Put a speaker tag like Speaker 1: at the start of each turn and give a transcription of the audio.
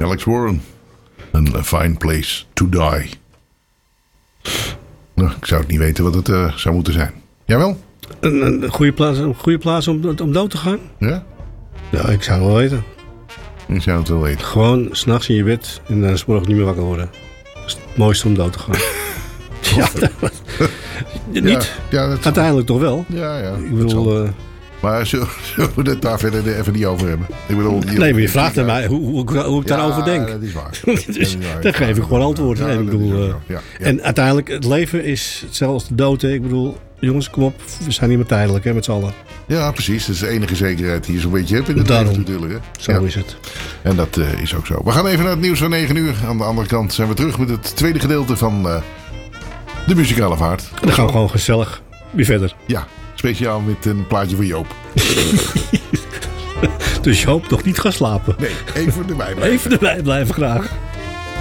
Speaker 1: Alex Warren. A Fine Place to Die. Nou, ik zou het niet weten wat het zou moeten zijn. Jawel?
Speaker 2: Een goede plaats om dood te gaan?
Speaker 1: Ja?
Speaker 2: Ja, ik zou het wel weten.
Speaker 1: Ik zou het wel weten.
Speaker 2: Gewoon 's nachts in je bed en dan 's morgens niet meer wakker worden. Dat is het mooiste om dood te gaan. Niet?
Speaker 1: Ja, dat
Speaker 2: uiteindelijk toch wel.
Speaker 1: Ja.
Speaker 2: Ik bedoel...
Speaker 1: Maar zullen we het daar verder even niet over hebben? Ik bedoel,
Speaker 2: nee, maar je vraagt aan mij hoe ik daarover denk.
Speaker 1: Dat is waar.
Speaker 2: Dus dan geef ik gewoon antwoord.
Speaker 1: Ja,
Speaker 2: ik bedoel,
Speaker 1: ja.
Speaker 2: En uiteindelijk, het leven is hetzelfde als de dood. Hè. Ik bedoel, jongens, kom op. We zijn niet meer tijdelijk, hè, met z'n allen.
Speaker 1: Ja, precies. Dat is de enige zekerheid die je zo'n beetje hebt in het leven natuurlijk. Hè?
Speaker 2: Zo is het.
Speaker 1: En dat is ook zo. We gaan even naar het nieuws van 9 uur. Aan de andere kant zijn we terug met het tweede gedeelte van de muzikale vaart.
Speaker 2: En dan gaan we gewoon gezellig weer verder.
Speaker 1: Ja, speciaal met een plaatje van Joop.
Speaker 2: Dus Joop nog niet gaan slapen.
Speaker 1: Nee, even erbij blijven.
Speaker 2: Even erbij blijven graag.